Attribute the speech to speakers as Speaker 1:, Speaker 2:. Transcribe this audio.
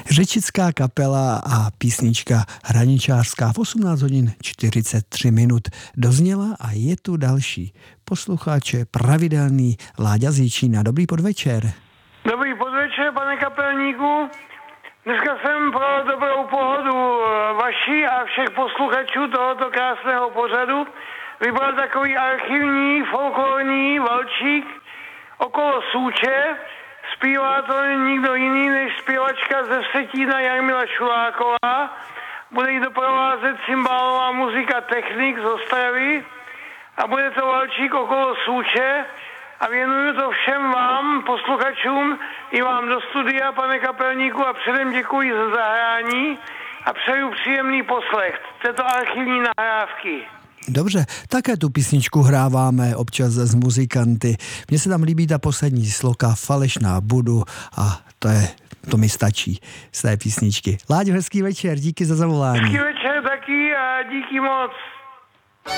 Speaker 1: Řečická kapela a písnička hraničářská v 18 hodin 43 minut dozněla a je tu další posluchače, pravidelný Láďa z Jičína. Dobrý podvečer.
Speaker 2: Dobrý podvečer, pane kapelníku. Dneska jsem pro dobrou pohodu vaší a všech posluchačů tohoto krásného pořadu vybral takový archivní, folklorní valčík okolo Súče. Zpívá to nikdo jiný než zpěvačka ze Vsetína Jarmila Šuláková. Bude jí doprovázet cymbálová muzika Technik z Ostravy a bude to valčík okolo Súče. A věnuju to všem vám, posluchačům, i vám do studia, pane kapelníku, a předem děkuji za zahrání a přeju příjemný poslech této archivní nahrávky.
Speaker 1: Dobře, také tu písničku hráváme občas s muzikanty. Mně se tam líbí ta poslední sloka Falešná budu a to mi stačí z té písničky. Láďo, hezký večer, díky za zavolání.
Speaker 2: Hezký večer taky a díky moc.